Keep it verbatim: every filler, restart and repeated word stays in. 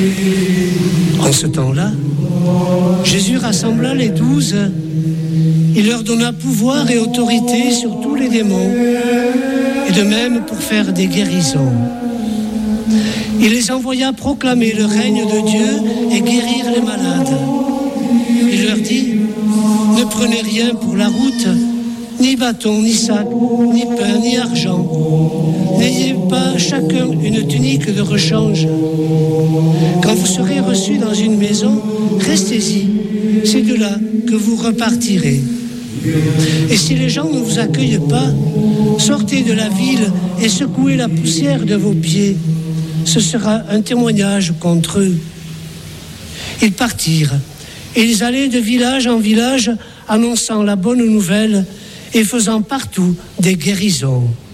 En ce temps-là, Jésus rassembla les douze. Il leur donna pouvoir et autorité sur tous les démons, et de même pour faire des guérisons. Il les envoya proclamer le règne de Dieu et guérir les malades. Il leur dit, ne prenez rien pour la route, ni bâton, ni sac, ni pain, ni argent. N'ayez pas chacun une tunique de rechange. Quand vous serez reçus dans une maison, restez-y. C'est de là que vous repartirez. Et si les gens ne vous accueillent pas, sortez de la ville et secouez la poussière de vos pieds. Ce sera un témoignage contre eux. Ils partirent, et ils allaient de village en village, annonçant la bonne nouvelle et faisant partout des guérisons.